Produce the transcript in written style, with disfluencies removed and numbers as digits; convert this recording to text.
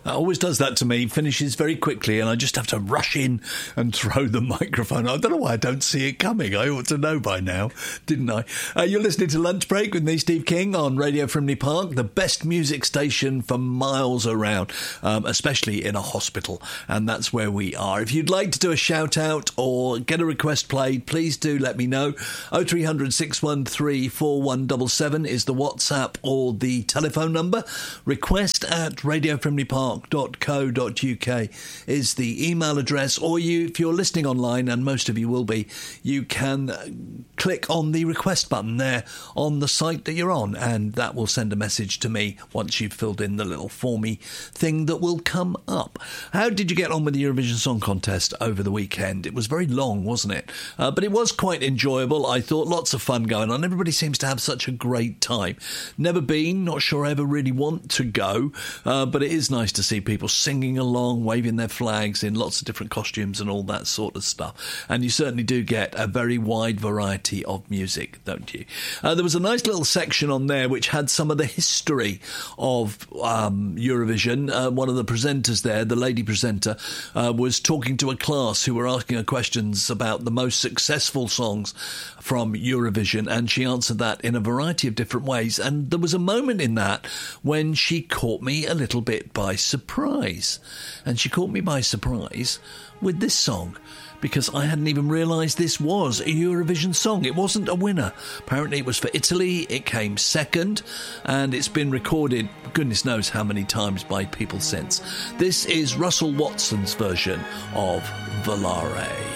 That always does that to me, finishes very quickly, and I just have to rush in and throw the microphone. I don't know why I don't see it coming. I ought to know by now, didn't I? You're listening to Lunch Break with me, Steve King, on Radio Frimley Park, the best music station for miles around, especially in a hospital, and that's where we are. If you'd like to do a shout-out or get a request played, please do let me know. 0300 613 4177 is the WhatsApp or the telephone number. Request at radiofrimleypark.co.uk is the email address, or if you're listening online, and most of you will be, you can click on the request button there on the site that you're on, and that will send a message to me once you've filled in the little formy thing that will come up. How did you get on with the Eurovision Song Contest over the weekend? It was very long, wasn't it? But it was quite enjoyable. I thought lots of fun going on. Everybody seems to have such a great time. Never been, not sure I ever really want to go, but it is nice to see people singing along, waving their flags in lots of different costumes and all that sort of stuff. And you certainly do get a very wide variety of music, don't you? There was a nice little section on there which had some of the history of Eurovision. One of the presenters there, the lady presenter, was talking to a class who were asking her questions about the most successful songs from Eurovision, and she answered that in a variety of different ways. And there was a moment in that when she caught me a little bit by surprise. And she caught me by surprise with this song, because I hadn't even realised this was a Eurovision song. It wasn't a winner. Apparently it was for Italy. It came second, and it's been recorded goodness knows how many times by people since. This is Russell Watson's version of Volare.